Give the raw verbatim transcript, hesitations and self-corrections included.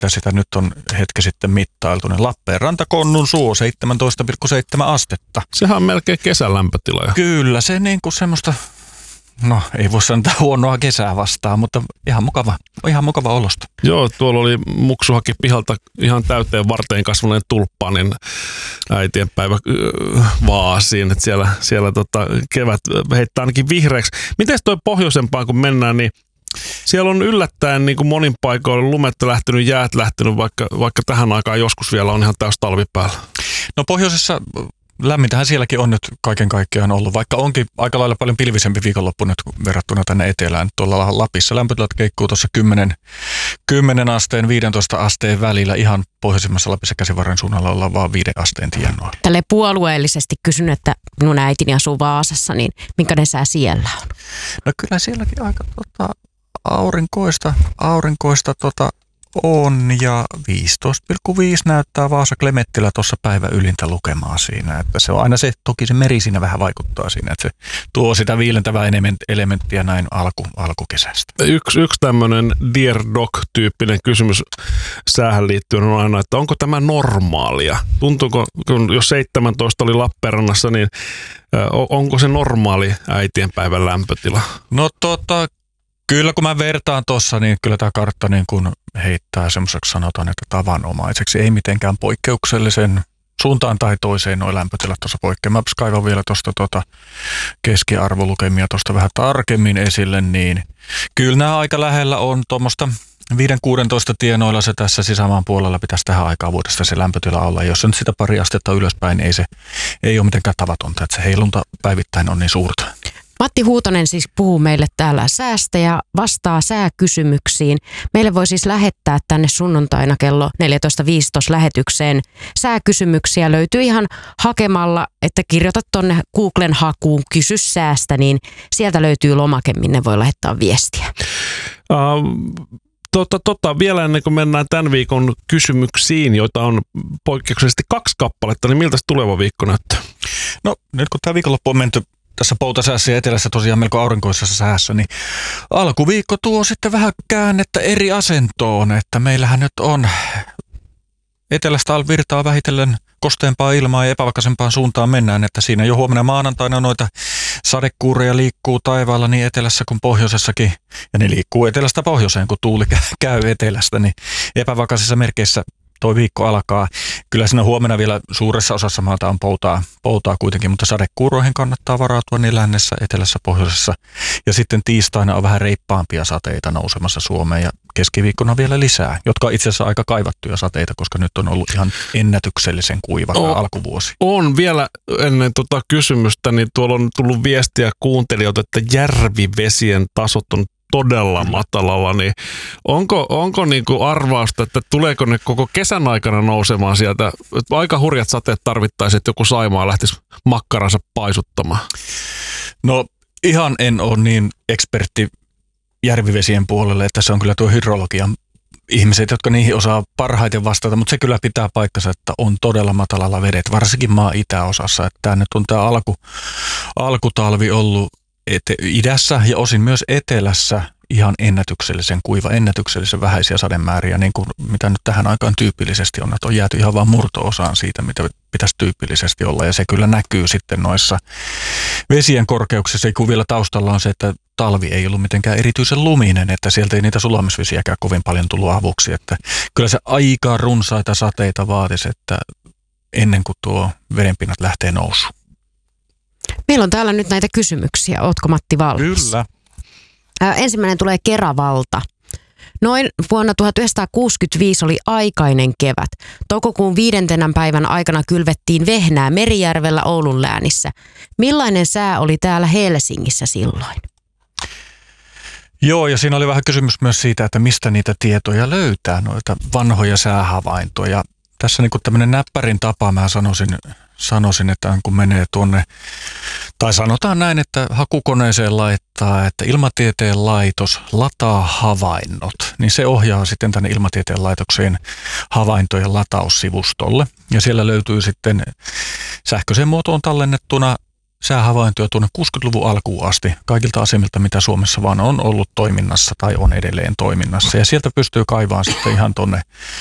että sitä nyt on hetki sitten mittailtu, niin Lappeenranta Konnun suo seitsemäntoista pilkku seitsemän astetta. Sehän on melkein kesälämpötila. Kyllä, se niin kuin semmoista, no ei voi sanoa huonoa kesää vastaan, mutta ihan mukava, ihan mukava olosta. Joo, tuolla oli muksu haki pihalta ihan täyteen varteen kasvaneen tulppaanin äitienpäivä vaasiin, että siellä, siellä tota, kevät heittää ainakin vihreäksi. Miten toi pohjoisempaan kun mennään, niin siellä on yllättäen niin kuin monin paikoilla lumet lähtenyt, jäät lähtenyt, vaikka, vaikka tähän aikaan joskus vielä on ihan täys talvi päällä. No pohjoisessa lämmintähän sielläkin on nyt kaiken kaikkiaan ollut, vaikka onkin aika lailla paljon pilvisempi viikonloppu nyt verrattuna tänne etelään. Tuolla Lapissa lämpötilat keikkuu tuossa kymmenen asteen, viisitoista asteen välillä. Ihan pohjoisimmassa Lapissa Käsivarren suunnalla ollaan vaan viiden asteen tienoilla. Tälleen puolueellisesti kysyn, että minun äitini asuu Vaasassa, niin minkälainen sää siellä on? No kyllä sielläkin aika tota, aurinkoista, aurinkoista tota, on ja viisitoista pilkku viisi näyttää Vaasa Klemettilä tuossa päivä ylintä lukemaa siinä. Että se on aina se, toki se meri siinä vähän vaikuttaa siinä, että se tuo sitä viilentävää elementtiä näin alku, alkukesästä. Yksi, yksi tämmöinen Dear Doc-tyyppinen kysymys säähän liittyen on aina, että onko tämä normaalia? Tuntuuko, kun jos seitsemäntoista oli Lappeenrannassa, niin onko se normaali äitienpäivän lämpötila? No tota... Kyllä kun mä vertaan tuossa, niin kyllä tämä kartta niin kun heittää semmoiseksi sanotaan, että tavanomaiseksi. Ei mitenkään poikkeuksellisen suuntaan tai toiseen nuo lämpötilat tuossa poikkeaa. Mä kaivan vielä tuosta tuota keskiarvolukemia tuosta vähän tarkemmin esille, niin kyllä nämä aika lähellä on tuommoista viisi kuusitoista tienoilla se tässä sisämaan puolella pitäisi tähän aikaan vuodesta se lämpötila olla. Jos se nyt sitä pari astetta ylöspäin, niin ei se ei ole mitenkään tavatonta, että se heilunta päivittäin on niin suurta. Matti Huutonen siis puhuu meille täällä säästä ja vastaa sääkysymyksiin. Meille voi siis lähettää tänne sunnuntaina kello neljätoista viisitoista lähetykseen sääkysymyksiä. Löytyy ihan hakemalla, että kirjoitat tonne Googlen hakuun kysy säästä, niin sieltä löytyy lomake, minne voi lähettää viestiä. Um. Tota, tota, vielä ennen kuin mennään tämän viikon kysymyksiin, joita on poikkeuksellisesti kaksi kappaletta, niin miltä tuleva viikko näyttää? No nyt kun tämä viikonloppu on menty tässä poutasäässä ja etelässä tosiaan melko aurinkoisessa säässä, niin alkuviikko tuo sitten vähän käännettä eri asentoon, että meillähän nyt on etelästä virtaa vähitellen kosteempaa ilmaa ja epävakaisempaan suuntaan mennään, että siinä jo huomenna maanantaina noita sadekuureja liikkuu taivaalla niin etelässä kuin pohjoisessakin, ja ne liikkuu etelästä pohjoiseen, kun tuuli käy etelästä, niin epävakaisissa merkeissä toi viikko alkaa. Kyllä siinä huomenna vielä suuressa osassa maata on poutaa, poutaa kuitenkin, mutta sadekuuroihin kannattaa varautua niin lännessä, etelässä, pohjoisessa. Ja sitten tiistaina on vähän reippaampia sateita nousemassa Suomeen ja keskiviikkona vielä lisää, jotka on itse asiassa aika kaivattuja sateita, koska nyt on ollut ihan ennätyksellisen kuiva tämä alkuvuosi. On vielä ennen tota kysymystä, niin tuolla on tullut viestiä kuuntelijoilta, että järvivesien tasot on todella matalalla, niin onko, onko niinku arvausta, että tuleeko ne koko kesän aikana nousemaan sieltä? Aika hurjat sateet tarvittaisiin, että joku Saimaa lähtisi makkaransa paisuttamaan. No ihan en ole niin ekspertti järvivesien puolelle, että se on kyllä tuo hydrologian ihmiset, jotka niihin osaa parhaiten vastata, mutta se kyllä pitää paikkansa, että on todella matalalla vedet, varsinkin maan itäosassa. Että tämä nyt on tämä alku, alkutalvi ollut ete- idässä ja osin myös etelässä ihan ennätyksellisen kuiva, ennätyksellisen vähäisiä sademääriä, niin kuin mitä nyt tähän aikaan tyypillisesti on, että on jääty ihan vain murto-osaan siitä, mitä pitäisi tyypillisesti olla, ja se kyllä näkyy sitten noissa vesien korkeuksissa, kun vielä taustalla on se, että talvi ei ollut mitenkään erityisen luminen, että sieltä ei niitä sulamisvesiäkään kovin paljon tullut avuksi, että kyllä se aika runsaita sateita vaatisi, että ennen kuin tuo vedenpinnat lähtee nousuun. Meillä on täällä nyt näitä kysymyksiä. Ootko Matti valmis? Kyllä. Ää, ensimmäinen tulee Keravalta. Noin vuonna tuhatyhdeksänsataakuusikymmentäviisi oli aikainen kevät. Toukokuun viidentenä päivän aikana kylvettiin vehnää Merijärvellä Oulun läänissä. Millainen sää oli täällä Helsingissä silloin? Joo, ja siinä oli vähän kysymys myös siitä, että mistä niitä tietoja löytää, noita vanhoja säähavaintoja. Tässä niin kuin tämmöinen näppärin tapa, mä sanoisin, sanoisin, että kun menee tuonne, tai sanotaan näin, että hakukoneeseen laittaa, että Ilmatieteen laitos lataa havainnot, niin se ohjaa sitten tänne Ilmatieteen laitokseen havaintojen lataussivustolle. Ja siellä löytyy sitten sähköiseen muotoon tallennettuna säähavaintoja tuonne kuusikymmentäluvun alkuun asti kaikilta asemilta, mitä Suomessa vaan on ollut toiminnassa tai on edelleen toiminnassa. Ja sieltä pystyy kaivaan sitten ihan tuonne